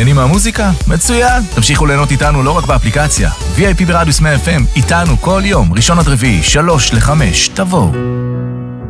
נהנים מהמוזיקה? מצוין! תמשיכו ליהנות איתנו לא רק באפליקציה. VIP ברדיוס 100 FM, איתנו כל יום, ראשון עד רביעי, 3 ל-5, תבואו.